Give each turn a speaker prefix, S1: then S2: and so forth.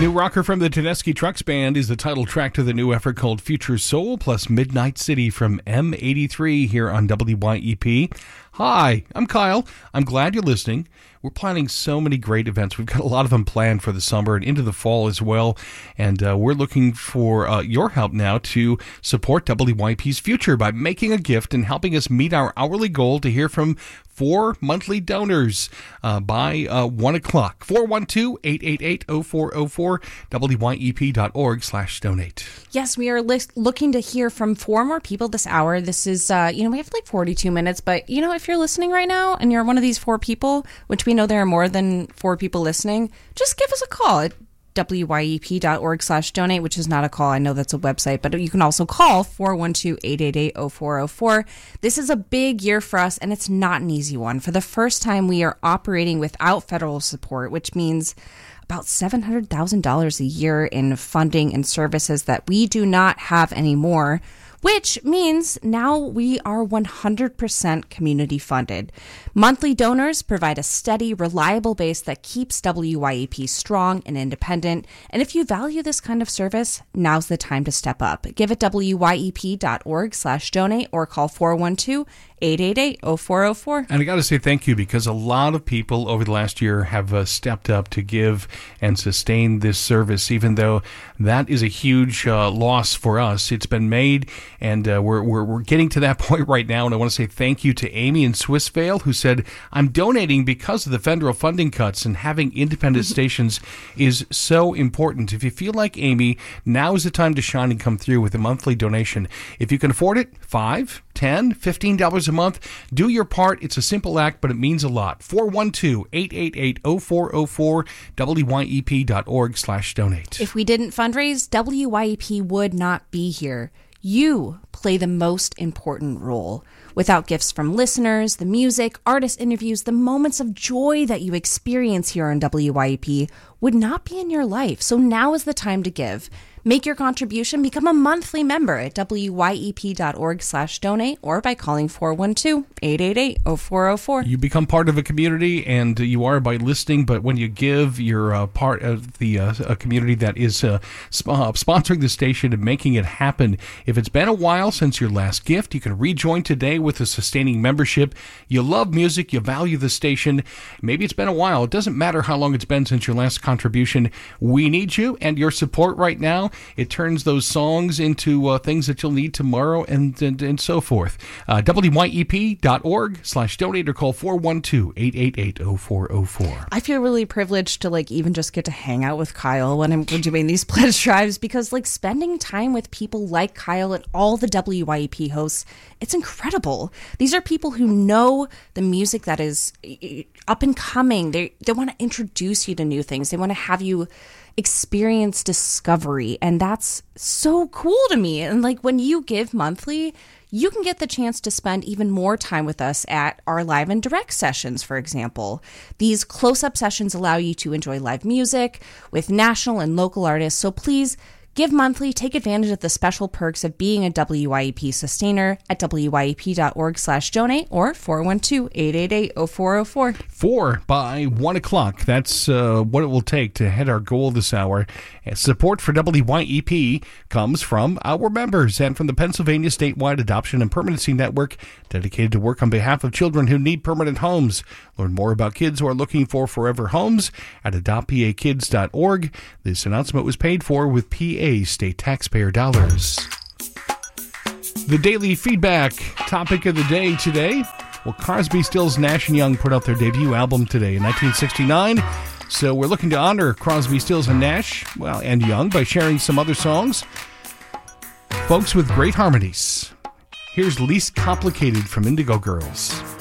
S1: New rocker from the Tedeschi Trucks Band is the title track to the new effort called Future Soul plus Midnight City from M83 here on WYEP. Hi, I'm Kyle. I'm glad you're listening. We're planning so many great events. We've got a lot of them planned for the summer and into the fall as well. And we're looking for your help now to support WYP's future by making a gift and helping us meet our hourly goal to hear from 4 monthly donors by 1 o'clock. 412-888-0404, WYEP.org/donate.
S2: Yes, we are looking to hear from 4 more people this hour. This is, we have like 42 minutes, but, if you're listening right now and you're one of these 4 people, which we know there are more than 4 people listening, just give us a call at WYEP.org/donate, which is not a call. I know that's a website, but you can also call 412-888-0404. This is a big year for us, and it's not an easy one. For the first time, we are operating without federal support, which means about $700,000 a year in funding and services that we do not have anymore, which means now we are 100% community funded. Monthly donors provide a steady, reliable base that keeps WYEP strong and independent. And if you value this kind of service, now's the time to step up. Give at WYEP.org/donate or call 412-888-0404.
S1: And I got to say thank you, because a lot of people over the last year have stepped up to give and sustain this service, even though that is a huge loss for us. It's been made, and we're getting to that point right now. And I want to say thank you to Amy in Swissvale, who said, I'm donating because of the federal funding cuts, and having independent stations is so important. If you feel like Amy, now is the time to shine and come through with a monthly donation. If you can afford it, $5, $10, $15 a month, do your part. It's a simple act, but it means a lot. 412-888-0404, WYEP.org/donate.
S2: If we didn't fundraise, WYEP would not be here. You play the most important role. Without gifts from listeners, the music, artist interviews, the moments of joy that you experience here on WYEP would not be in your life. So now is the time to give. Make your contribution, become a monthly member at WYEP.org/donate or by calling 412-888-0404.
S1: You become part of a community, and you are by listening, but when you give, you're part of the a community that is sponsoring the station and making it happen. If it's been a while since your last gift, you can rejoin today with a sustaining membership. You love music, you value the station. Maybe it's been a while. It doesn't matter how long it's been since your last contribution. We need you and your support right now. It turns those songs into things that you'll need tomorrow and so forth. WYEP.org/donate or call 412-888-0404.
S2: I feel really privileged to even just get to hang out with Kyle when I'm doing these pledge drives, because spending time with people like Kyle and all the WYEP hosts, it's incredible. These are people who know the music that is up and coming. They want to introduce you to new things. They want to have you experience discovery, and that's so cool to me. And when you give monthly, you can get the chance to spend even more time with us at our live and direct sessions, for example. These close-up sessions allow you to enjoy live music with national and local artists, so please give monthly. Take advantage of the special perks of being a WYEP sustainer at WYEP.org/donate or 412-888-0404.
S1: 4 by 1 o'clock. That's what it will take to hit our goal this hour. And support for WYEP comes from our members and from the Pennsylvania Statewide Adoption and Permanency Network, dedicated to work on behalf of children who need permanent homes. Learn more about kids who are looking for forever homes at adoptpakids.org. This announcement was paid for with PA state taxpayer dollars. The daily feedback topic of the day today. Well, Crosby, Stills, Nash & Young put out their debut album today in 1969. So we're looking to honor Crosby, Stills, and Nash, and Young by sharing some other songs. Folks with great harmonies. Here's Least Complicated from Indigo Girls.